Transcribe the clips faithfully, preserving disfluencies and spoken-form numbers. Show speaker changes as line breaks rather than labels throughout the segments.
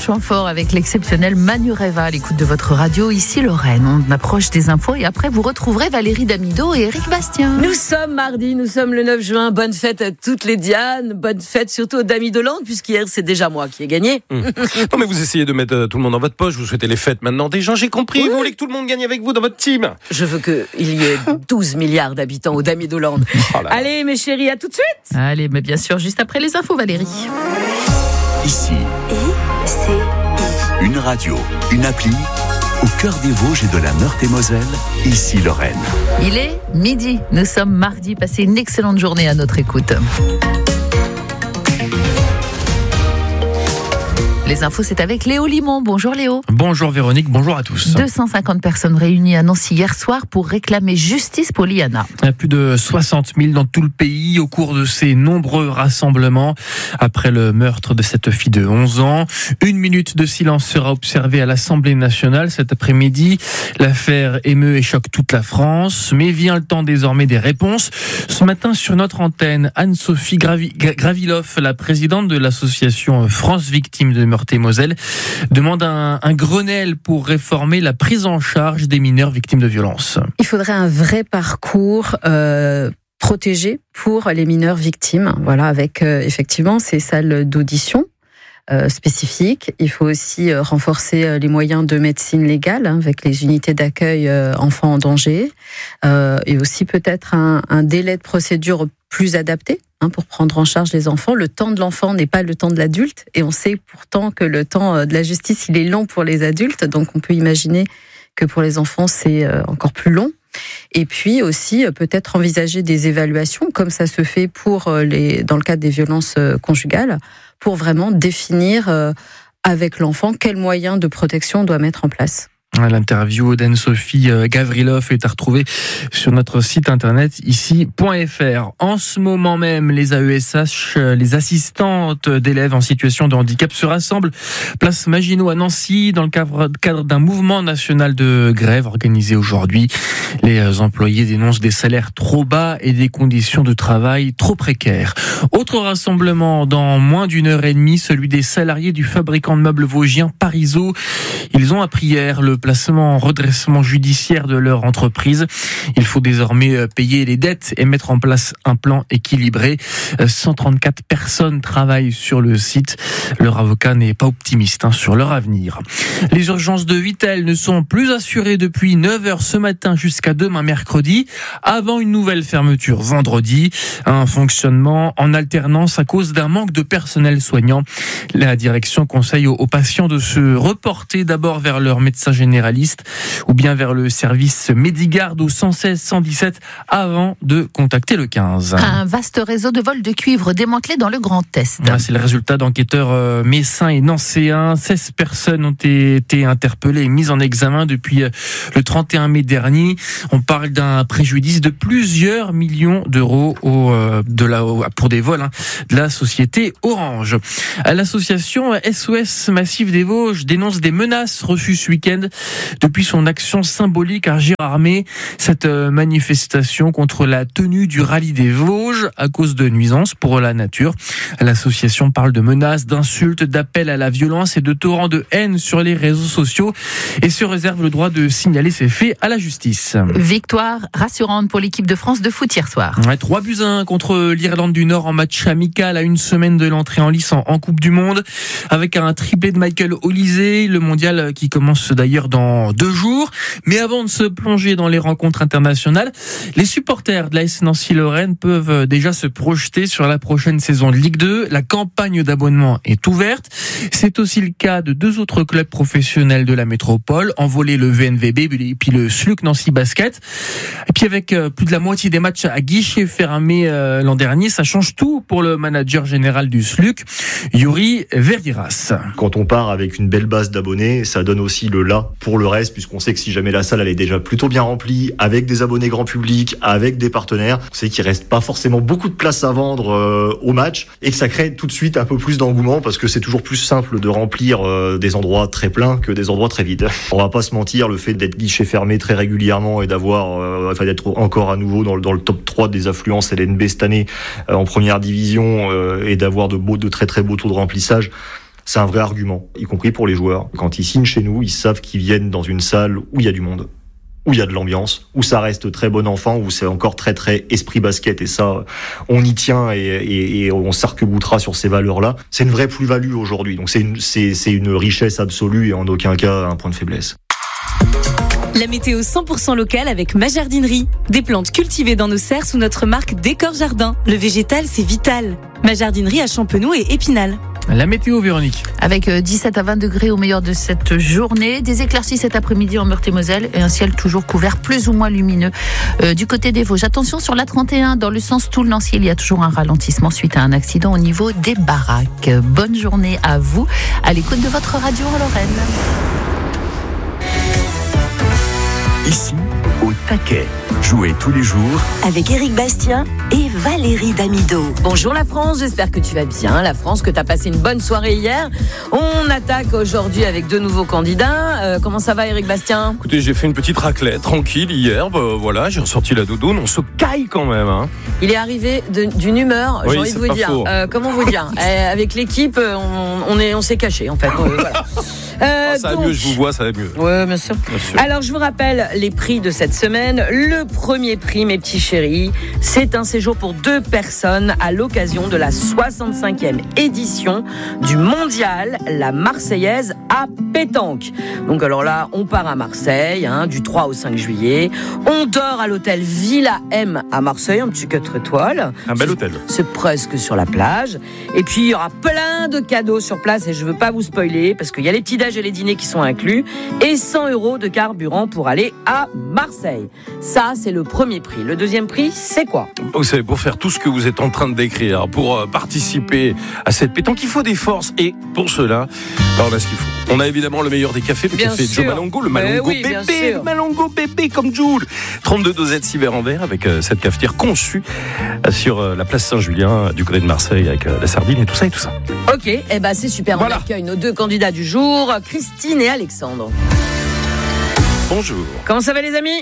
chant fort avec l'exceptionnel Manu Reva à l'écoute de votre radio. Ici Lorraine, on approche des infos et après vous retrouverez Valérie Damido et Éric Bastien.
Nous sommes mardi, nous sommes le neuf juin. Bonne fête à toutes les Dianes, bonne fête surtout aux Damidoland, puisqu'hier c'est déjà moi qui ai gagné.
Mmh. Non mais vous essayez de mettre tout le monde dans votre poche, vous souhaitez les fêtes maintenant des gens, j'ai compris, oui. Vous voulez que tout le monde gagne avec vous dans votre team.
Je veux qu'il y ait douze milliards d'habitants au Damidoland. Oh Allez mes chéris, à tout de suite.
Allez, mais bien sûr, juste après les infos Valérie.
Ici, I C I. Une radio, une appli, au cœur des Vosges et de la Meurthe-et-Moselle, ici Lorraine.
Il est midi, nous sommes mardi, passez une excellente journée à notre écoute. Les infos, c'est avec Léo Limon. Bonjour Léo.
Bonjour Véronique, bonjour à tous.
deux cent cinquante personnes réunies à Nancy hier soir pour réclamer justice pour Liana.
Plus de soixante mille dans tout le pays au cours de ces nombreux rassemblements après le meurtre de cette fille de onze ans. Une minute de silence sera observée à l'Assemblée nationale cet après-midi. L'affaire émeut et choque toute la France, mais vient le temps désormais des réponses. Ce matin sur notre antenne, Anne-Sophie Gravi- Graviloff, la présidente de l'association France Victimes de Meurthe et Moselle, demande un, un Grenelle pour réformer la prise en charge des mineurs victimes de violences.
Il faudrait un vrai parcours euh, protégé pour les mineurs victimes, voilà, avec euh, effectivement ces salles d'audition euh, spécifiques. Il faut aussi euh, renforcer euh, les moyens de médecine légale hein, avec les unités d'accueil euh, enfants en danger euh, et aussi peut-être un, un délai de procédure plus adapté hein, pour prendre en charge les enfants. Le temps de l'enfant n'est pas le temps de l'adulte et on sait pourtant que le temps de la justice, il est long pour les adultes, donc on peut imaginer que pour les enfants, c'est encore plus long. Et puis aussi, peut-être envisager des évaluations, comme ça se fait pour les, dans le cadre des violences conjugales, pour vraiment définir avec l'enfant quels moyens de protection on doit mettre en place.
L'interview d'Anne-Sophie Gavriloff est à retrouver sur notre site internet ici point f r. En ce moment même, les A E S H, les assistantes d'élèves en situation de handicap se rassemblent place Maginot à Nancy dans le cadre d'un mouvement national de grève organisé aujourd'hui. Les employés dénoncent des salaires trop bas et des conditions de travail trop précaires. Autre rassemblement dans moins d'une heure et demie, celui des salariés du fabricant de meubles vosgien Parizeau. Ils ont appris hier le placement en redressement judiciaire de leur entreprise. Il faut désormais payer les dettes et mettre en place un plan équilibré. cent trente-quatre personnes travaillent sur le site. Leur avocat n'est pas optimiste hein, sur leur avenir. Les urgences de Vittel ne sont plus assurées depuis neuf heures ce matin jusqu'à demain mercredi, avant une nouvelle fermeture vendredi. Un fonctionnement en alternance à cause d'un manque de personnel soignant. La direction conseille aux patients de se reporter d'abord vers leur médecin généraliste ou bien vers le service Médigarde au cent seize cent dix-sept avant de contacter le quinze.
Un vaste réseau de vols de cuivre démantelé dans le Grand Est.
Ouais, c'est le résultat d'enquêteurs messins et nancéens. seize personnes ont été interpellées et mises en examen depuis le trente et un mai dernier. On parle d'un préjudice de plusieurs millions d'euros au, de la, pour des vols hein, de la société Orange. L'association S O S Massif des Vosges dénonce des menaces reçues ce week-end depuis son action symbolique à Gérardmer. Cette manifestation contre la tenue du rallye des Vosges à cause de nuisances pour la nature. L'association parle de menaces, d'insultes, d'appels à la violence et de torrents de haine sur les réseaux sociaux et se réserve le droit de signaler ces faits à la justice.
Victoire rassurante pour l'équipe de France de foot hier soir.
Ouais, trois buts à un contre l'Irlande du Nord en match amical à une semaine de l'entrée en lice en, en Coupe du Monde avec un triplé de Michael Olise, le mondial qui commence d'ailleurs dans deux jours. Mais avant de se plonger dans les rencontres internationales, les supporters de l'A S Nancy-Lorraine peuvent déjà se projeter sur la prochaine saison de Ligue deux. La campagne d'abonnement est ouverte. C'est aussi le cas de deux autres clubs professionnels de la métropole, en volée le V N V B et puis le S L U C Nancy Basket. Et puis avec plus de la moitié des matchs à guichet fermé l'an dernier, ça change tout pour le manager général du S L U C, Yuri Verdiras.
Quand on part avec une belle base d'abonnés, ça donne aussi le là pour le reste, puisqu'on sait que si jamais la salle elle est déjà plutôt bien remplie, avec des abonnés grand public, avec des partenaires, on sait qu'il reste pas forcément beaucoup de place à vendre euh, au match et que ça crée tout de suite un peu plus d'engouement parce que c'est toujours plus simple de remplir euh, des endroits très pleins que des endroits très vides. On va pas se mentir, le fait d'être guichet fermé très régulièrement et d'avoir, euh, enfin d'être encore à nouveau dans le, dans le top trois des affluences L N B cette année euh, en première division euh, et d'avoir de beaux, de très très beaux taux de remplissage, c'est un vrai argument, y compris pour les joueurs. Quand ils signent chez nous, ils savent qu'ils viennent dans une salle où il y a du monde, où il y a de l'ambiance, où ça reste très bon enfant, où c'est encore très très esprit basket, et ça, on y tient et, et, et on s'arc-boutera sur ces valeurs-là. C'est une vraie plus-value aujourd'hui, donc c'est une, c'est, c'est une richesse absolue et en aucun cas un point de faiblesse.
La météo cent pour cent locale avec Ma Jardinerie. Des plantes cultivées dans nos serres sous notre marque Décor Jardin. Le végétal, c'est vital. Ma Jardinerie à Champenoux et Épinal.
La météo, Véronique.
Avec dix-sept à vingt degrés au meilleur de cette journée, des éclaircies cet après-midi en Meurthe-et-Moselle et un ciel toujours couvert, plus ou moins lumineux euh, du côté des Vosges. Attention sur l'A trente et un, dans le sens Toul-Nancy, il y a toujours un ralentissement suite à un accident au niveau des baraques. Bonne journée à vous, à l'écoute de votre radio en Lorraine.
Ici, au taquet. Jouez tous les jours
avec Éric Bastien et Valérie Damido.
Bonjour la France, j'espère que tu vas bien. La France, que tu as passé une bonne soirée hier. On attaque aujourd'hui avec deux nouveaux candidats. Euh, comment ça va, Éric Bastien ?
Écoutez, j'ai fait une petite raclette tranquille hier. Bah, voilà, j'ai ressorti la doudoune. On se caille quand même. Hein.
Il est arrivé de, d'une humeur,
oui,
j'ai envie de vous dire. Euh, comment vous dire euh, Avec l'équipe, on, on, est, on s'est caché en fait. Euh, voilà.
Euh, ah, ça donc... va mieux, je vous vois, ça va mieux.
Oui, bien sûr. bien sûr. Alors, je vous rappelle les prix de cette semaine. Le premier prix, mes petits chéris, c'est un séjour pour deux personnes à l'occasion de la soixante-cinquième édition du Mondial La Marseillaise à pétanque. Donc, alors là, on part à Marseille, hein, du trois au cinq juillet. On dort à l'hôtel Villa M à Marseille, un petit quatre étoiles.
Un bel hôtel.
C'est presque sur la plage. Et puis, il y aura plein de cadeaux sur place et je ne veux pas vous spoiler parce qu'il y a les petits déj et les dîners qui sont inclus et cent euros de carburant pour aller à Marseille. Ça, c'est le premier prix. Le deuxième prix, c'est quoi ?
Vous savez, pour faire tout ce que vous êtes en train de décrire, pour euh, participer à cette pétanque, il faut des forces et pour cela, bah, on a ce qu'il faut. On a évidemment le meilleur des cafés, le
bien
café
sûr.
Joe Malongo, le Malongo
oui,
bébé, le Malongo bébé comme Jules. trente-deux dosettes six verres en verre avec euh, cette cafetière conçue euh, sur euh, la place Saint-Julien euh, du côté de Marseille avec euh, la sardine et tout ça et tout ça.
Ok, et eh ben c'est super. Voilà. On accueille nos deux candidats du jour, Christine et Alexandre.
Bonjour.
Comment ça va les amis ?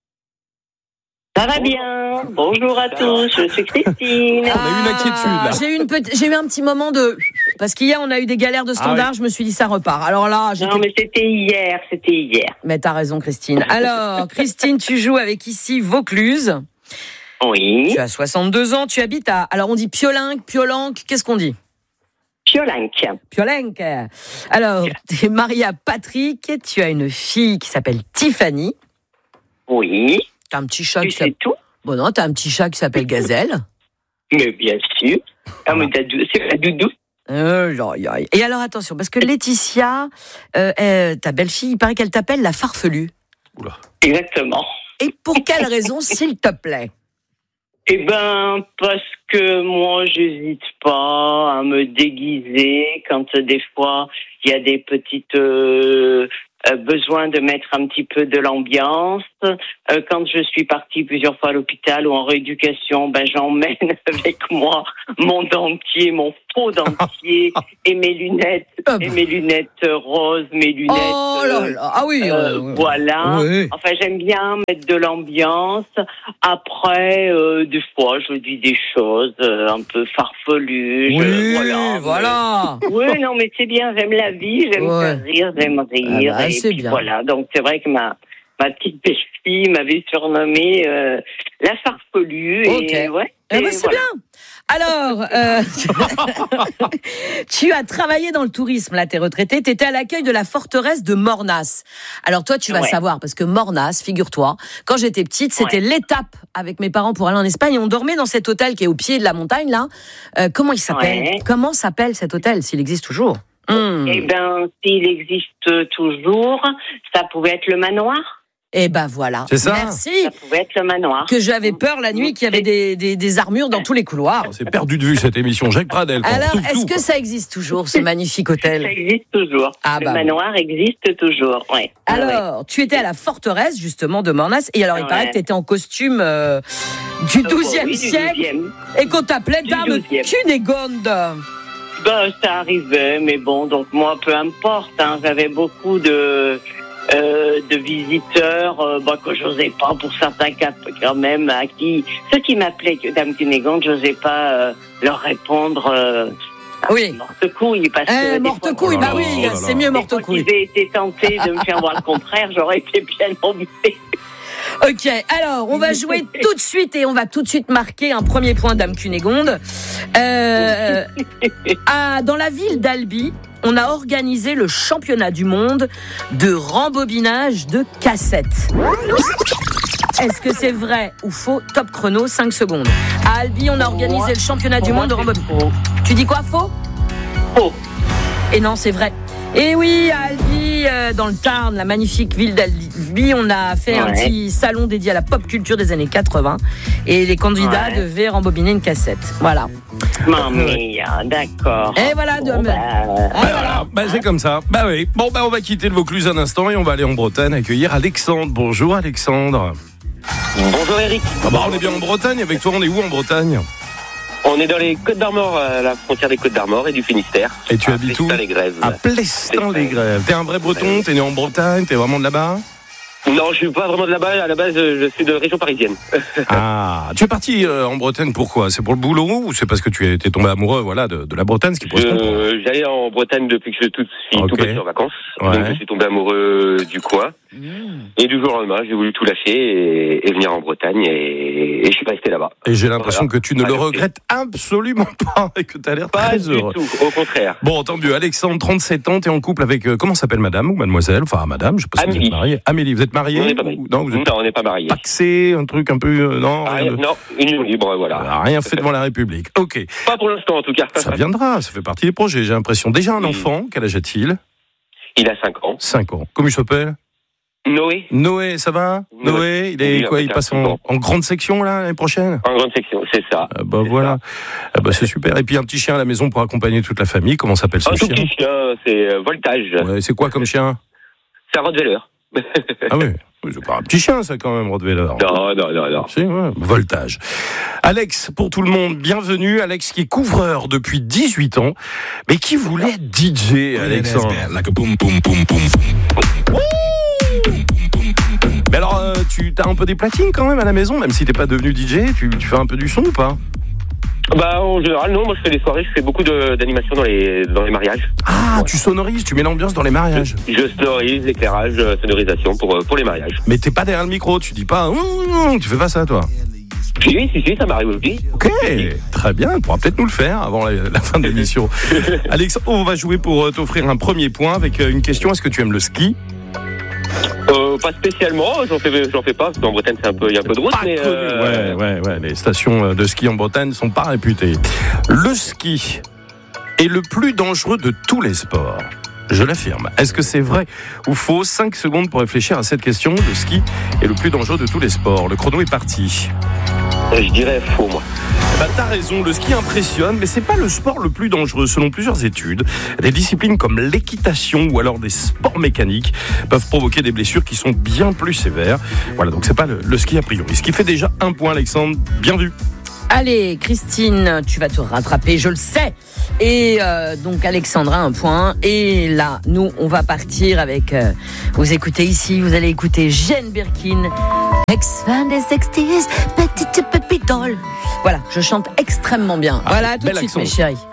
Ça va bien. Bonjour à tous, je suis Christine.
Ah, on a eu une inquiétude là.
J'ai eu, une petite, j'ai eu un petit moment de... Parce qu'hier, on a eu des galères de standard, ah oui. Je me suis dit ça repart. Alors là, j'étais...
Non, mais c'était hier, c'était hier.
Mais t'as raison, Christine. Alors, Christine, tu joues avec ici Vaucluse.
Oui.
Tu as soixante-deux ans, tu habites à... Alors, on dit Piolinque, Piolenque, qu'est-ce qu'on dit ?
Piolinque.
Piolinque. Alors, tu es mariée à Patrick, tu as une fille qui s'appelle Tiffany.
Oui.
T'as un petit chat
tu
qui
sais tout.
Bon non, t'as un petit chat qui s'appelle Gazelle.
Mais bien sûr. Ah, mais t'as dou... c'est la doudou.
Euh, Et alors attention, parce que Laetitia, euh, euh, ta belle-fille, il paraît qu'elle t'appelle la farfelue.
Oula.
Exactement.
Et pour quelle raison, s'il te plaît ?
Eh ben, parce que moi, j'hésite pas à me déguiser quand euh, des fois il y a des petites euh, euh, besoins de mettre un petit peu de l'ambiance. Euh, quand je suis partie plusieurs fois à l'hôpital ou en rééducation, ben j'emmène avec moi mon dentier, mon faux dentier et mes lunettes, et mes lunettes roses, mes lunettes.
Oh là là, ah oui.
Euh,
euh,
voilà.
Oui.
Enfin, j'aime bien mettre de l'ambiance. Après, euh, des fois, je dis des choses euh, un peu farfelues.
Oui,
je, voilà.
voilà.
Mais... Oui, non, mais c'est bien. J'aime la vie, j'aime
ouais.
faire rire, j'aime rire.
Ah bah,
et
c'est
puis
bien.
voilà. Donc c'est vrai que ma ma petite belle-fille m'avait surnommée euh, la farfelue.
Okay.
Et ouais.
Eh ben, c'est
voilà.
bien. Alors, euh, tu as travaillé dans le tourisme, là, t'es retraité, t'étais à l'accueil de la forteresse de Mornas. Alors toi, tu vas
ouais.
savoir, parce que Mornas, figure-toi, quand j'étais petite, c'était ouais. l'étape avec mes parents pour aller en Espagne, et on dormait dans cet hôtel qui est au pied de la montagne, là. Euh, comment il s'appelle ouais. Comment s'appelle cet hôtel, s'il existe toujours ?
Mmh. Eh ben, s'il existe toujours, ça pouvait être le manoir.
Eh ben voilà.
C'est ça.
Merci.
Ça pouvait être le manoir.
Que j'avais peur la nuit qu'il y avait des, des, des armures dans tous les couloirs.
On s'est perdu de vue cette émission. Jacques Pradel.
Alors,
tout,
est-ce
tout,
que ça existe toujours, ce magnifique hôtel ?
Ça existe toujours.
Ah,
le
bah,
manoir oui. existe toujours. Ouais.
Alors, ouais. tu étais à la forteresse justement de Mornas. Et alors, il ouais. paraît que tu étais en costume euh, du douzième euh, oui, siècle du douzième. Et qu'on t'appelait Dame Cunégonde.
Ben, ça arrivait, mais bon, donc moi, peu importe. Hein, j'avais beaucoup de... Euh, de visiteurs euh, bah, que j'osais pas, pour certains cas quand même, à qui ceux qui m'appelaient Dame Cunégonde, j'osais pas euh, leur répondre euh,
Oui.
Morte-couille, parce que.
Eh, morte-couille, bah oui,
oh là là.
c'est mieux morte-couille.
Si j'ai été tentée de me faire voir le contraire, j'aurais été bien embêtée.
Ok, alors on va jouer tout de suite et on va tout de suite marquer un premier point Dame Cunégonde. Euh, à, dans la ville d'Albi, on a organisé le championnat du monde de rembobinage de cassettes. Est-ce que c'est vrai ou faux? Top chrono, cinq secondes. À Albi, on a organisé le championnat du monde de rembobinage. Tu dis quoi, faux?
Faux.
Et non, c'est vrai. Et oui, à Albi, euh, dans le Tarn, la magnifique ville d'Albi, on a fait ouais. un petit salon dédié à la pop culture des années quatre-vingts. Et les candidats ouais. devaient rembobiner une cassette. Voilà.
Mamma mia, d'accord.
Et voilà,
bon,
de...
bah...
Ah, voilà. Bah, c'est comme ça. Bah oui. Bon, bah on va quitter le Vaucluse un instant et on va aller en Bretagne accueillir Alexandre. Bonjour Alexandre.
Bonjour Eric.
Ah bah on est bien en Bretagne. Avec toi, on est où en Bretagne?
On est dans les Côtes d'Armor, à la frontière des Côtes d'Armor et du Finistère.
Et tu habites où?
Plestin-les-Grèves.
À Plestin-les-Grèves. T'es un vrai breton? T'es né en Bretagne? T'es vraiment de là-bas?
Non, je suis pas vraiment de là-bas. À la base, je suis de région parisienne.
Ah, tu es parti euh, en Bretagne pourquoi? C'est pour le boulot ou c'est parce que tu es t'es tombé amoureux, voilà, de, de la Bretagne, ce qui pose
je, J'allais en Bretagne depuis que je suis tout, suis
okay.
tout petit en vacances.
Ouais.
Donc je suis tombé amoureux du coin. Mmh. Et du jour au lendemain, j'ai voulu tout lâcher et, et venir en Bretagne et, et je suis resté là-bas.
Et j'ai l'impression
voilà.
que tu ne
Alors,
le regrettes absolument pas et que tu as l'air
pas
très
du
heureux.
tout, au contraire.
Bon, tant mieux. Alexandre, trente-sept ans, t'es en couple avec euh, comment s'appelle madame ou mademoiselle? Enfin, madame, je sais pas si
Amélie.
vous êtes mariée. Amélie, vous êtes mariée?
On n'est pas mariés.
Non, vous êtes
non, on n'est pas mariés.
Paxé, un truc un peu euh, non,
ah,
rien de...
non, union libre, voilà.
Rien fait devant la République. OK.
Pas pour l'instant en tout cas.
Ça viendra, ça fait partie des projets, j'ai l'impression. Déjà un enfant, quel âge a-t-il?
Il a cinq ans.
cinq ans. Comment il s'appelle?
Noé.
Noé, ça va? Noé, Noé il est oui, quoi? Il passe en, en grande section là l'année prochaine?
En grande section, c'est ça.
Ah bah voilà. Ah bah c'est super. Et puis un petit chien à la maison pour accompagner toute la famille. Comment s'appelle ce
un
chien?
Un tout petit chien, c'est euh, Voltage.
Ouais, c'est quoi comme chien?
C'est un Rottweiler.
Ah oui. Oui, c'est pas un petit chien, ça, quand même, Rottweiler.
Non, non, non, non.
Si, ouais. Voltage. Alex, pour tout le monde, bienvenue. Alex, qui est couvreur depuis dix-huit ans, mais qui voulait D J, Alexandre. Mais alors, euh, tu as un peu des platines quand même à la maison, même si t'es pas devenu D J, tu, tu fais un peu du son ou pas?
Bah en général non, moi je fais des soirées, je fais beaucoup de, d'animation dans les, dans les mariages.
Ah,
ouais.
Tu sonorises, tu mets l'ambiance dans les mariages.
Je, je sonorise, éclairage, sonorisation pour, pour les mariages.
Mais t'es pas derrière le micro, tu dis pas, tu fais pas ça toi?
Si, si, si, ça m'arrive aussi.
Ok, très bien, on pourra peut-être nous le faire avant la, la fin de l'émission. Alexandre, on va jouer pour t'offrir un premier point avec une question, est-ce que tu aimes le ski?
Euh, pas spécialement, j'en fais, j'en fais pas, parce qu'en Bretagne c'est un peu, il y a un peu de route,
pas
mais
euh... ouais, ouais, ouais, les stations de ski en Bretagne sont pas réputées. Le ski est le plus dangereux de tous les sports. Je l'affirme. Est-ce que c'est vrai ou faux? cinq secondes pour réfléchir à cette question. Le ski est le plus dangereux de tous les sports. Le chrono est parti.
Je dirais faux, moi.
Bah, t'as raison, le ski impressionne, mais c'est pas le sport le plus dangereux. Selon plusieurs études, des disciplines comme l'équitation ou alors des sports mécaniques peuvent provoquer des blessures qui sont bien plus sévères. Voilà, donc c'est pas le, le ski a priori. Ce qui fait déjà un point, Alexandre. Bien vu.
Allez, Christine, tu vas te rattraper, je le sais. Et euh, donc Alexandra, un point. Et là, nous, on va partir avec... Euh, vous écoutez ici, vous allez écouter Jane Birkin. Ex-fan des sixties, petite pépite doll. Voilà, je chante extrêmement bien. Ah, voilà, tout de suite, accent. Mes chéris.